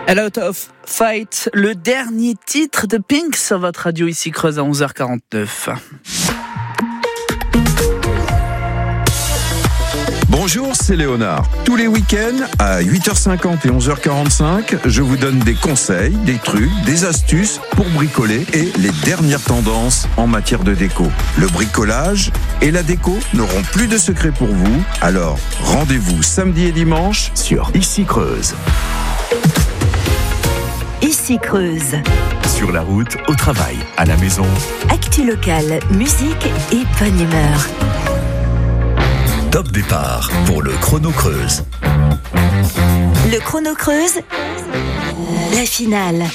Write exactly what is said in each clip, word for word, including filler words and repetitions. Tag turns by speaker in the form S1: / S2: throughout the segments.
S1: A Lot of Fight, le dernier titre de Pink sur votre radio ici Creuse à onze heures quarante-neuf.
S2: Bonjour, c'est Léonard. Tous les week-ends, à huit heures cinquante et onze heures quarante-cinq, je vous donne des conseils, des trucs, des astuces pour bricoler et les dernières tendances en matière de déco. Le bricolage et la déco n'auront plus de secrets pour vous, alors rendez-vous samedi et dimanche sur Ici Creuse.
S3: Ici Creuse.
S4: Sur la route, au travail, à la maison.
S3: Actu locale, musique et bonne humeur.
S4: Top départ pour le Chrono Creuse.
S3: Le Chrono Creuse, la finale.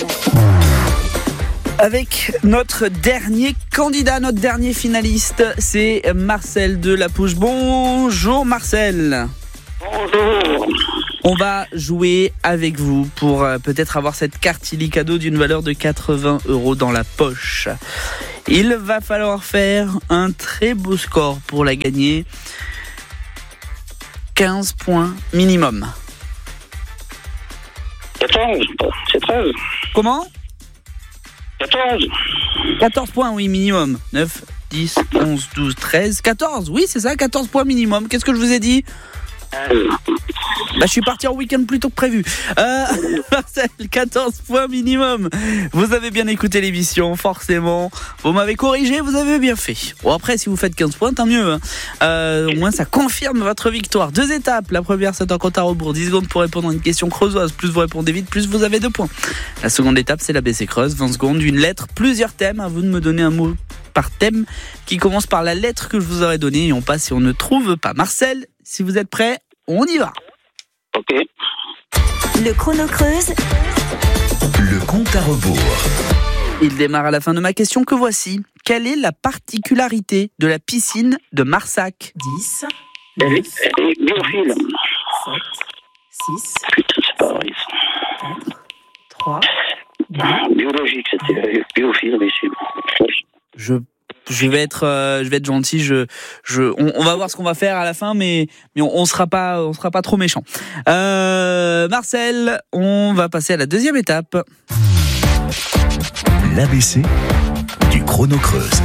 S1: Avec notre dernier candidat, notre dernier finaliste, c'est Marcel de La Pouche. Bonjour Marcel.
S5: Bonjour.
S1: On va jouer avec vous pour euh, peut-être avoir cette carte illicadeau d'une valeur de quatre-vingts euros dans la poche. Il va falloir faire un très beau score pour la gagner. quinze points minimum.
S5: quatorze, c'est treize.
S1: Comment ?
S5: quatorze.
S1: quatorze points, oui, minimum. neuf, dix, onze, douze, treize, quatorze. Oui, c'est ça, quatorze points minimum. Qu'est-ce que je vous ai dit ?
S5: Euh,
S1: Bah, je suis parti en week-end plus tôt que prévu. Euh, Marcel, quatorze points minimum. Vous avez bien écouté l'émission, forcément. Vous m'avez corrigé, vous avez bien fait. Bon, après, si vous faites quinze points, tant mieux. Hein. Euh, au moins, ça confirme votre victoire. Deux étapes. La première, c'est un compte à rebours. dix secondes pour répondre à une question creusoise. Plus vous répondez vite, plus vous avez deux points. La seconde étape, c'est l'A B C Creuse. vingt secondes, une lettre, plusieurs thèmes. À vous de me donner un mot par thème qui commence par la lettre que je vous aurais donnée. Et on passe si on ne trouve pas. Marcel, si vous êtes prêt, on y va.
S5: ok.
S3: Le Chrono Creuse,
S4: Le compte à rebours.
S1: Il démarre à la fin de ma question que voici. Quelle est la particularité de la piscine de Marsac ?
S6: dix,
S5: Elle est, elle est biophile.
S6: sept, six,
S5: Putain, c'est pas vrai.
S6: quatre, trois,
S5: Biologique, c'était biophile, mais c'est...
S1: Je, je vais être, euh, je vais être gentil. Je, je, on, on va voir ce qu'on va faire à la fin, mais, mais on, on sera pas, on sera pas trop méchant. Euh, Marcel, on va passer à la deuxième étape.
S4: L'A B C du Chrono Creuse.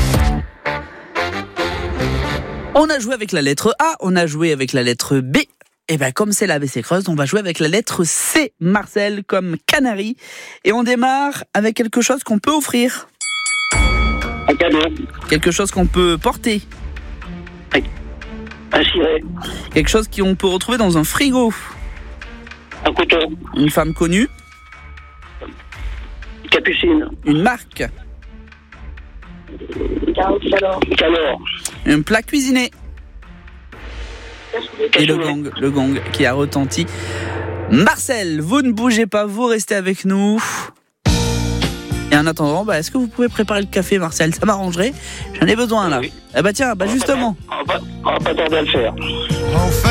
S1: On a joué avec la lettre A, on a joué avec la lettre B. Et ben comme c'est l'A B C Creuse, on va jouer avec la lettre C. Marcel comme canari. Et on démarre avec quelque chose qu'on peut offrir.
S5: Un cadeau,
S1: Quelque chose qu'on peut porter.
S5: un ciré,
S1: Quelque chose qu'on peut retrouver dans un frigo.
S5: un couteau,
S1: Une femme connue.
S5: une capucine,
S1: Une marque.
S5: calor,
S1: Un plat cuisiné. Et le gong, le gong qui a retenti. Marcel, vous ne bougez pas, vous restez avec nous. Et en attendant, bah, est-ce que vous pouvez préparer le café, Marcel ? Ça m'arrangerait. J'en ai besoin là.
S5: Oui.
S1: Eh bah tiens, bah justement.
S5: On va pas, on va pas tarder à le faire.
S7: Enfin